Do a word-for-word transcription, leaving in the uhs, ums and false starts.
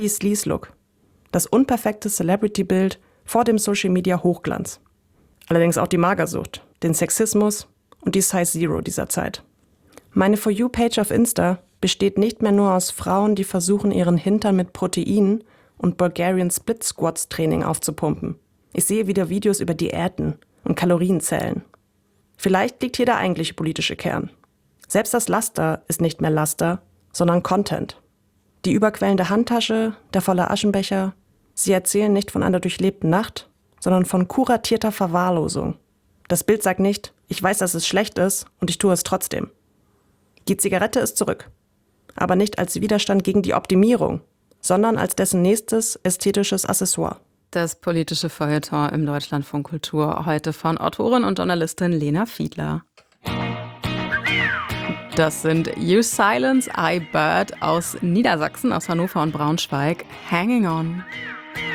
Sleaze-Look. Das unperfekte Celebrity-Bild vor dem Social-Media-Hochglanz. Allerdings auch die Magersucht, den Sexismus und die Size Zero dieser Zeit. Meine For You-Page auf Insta besteht nicht mehr nur aus Frauen, die versuchen, ihren Hintern mit Protein und Bulgarian Split Squats Training aufzupumpen. Ich sehe wieder Videos über Diäten und Kalorienzählen. Vielleicht liegt hier der eigentliche politische Kern. Selbst das Laster ist nicht mehr Laster, sondern Content. Die überquellende Handtasche, der volle Aschenbecher, sie erzählen nicht von einer durchlebten Nacht, sondern von kuratierter Verwahrlosung. Das Bild sagt nicht, ich weiß, dass es schlecht ist und ich tue es trotzdem. Die Zigarette ist zurück, aber nicht als Widerstand gegen die Optimierung, sondern als dessen nächstes ästhetisches Accessoire. Das politische Feuilleton im Deutschlandfunk Kultur, heute von Autorin und Journalistin Lena Fiedler. Das sind You Silence, I Bird aus Niedersachsen, aus Hannover und Braunschweig. Hanging On.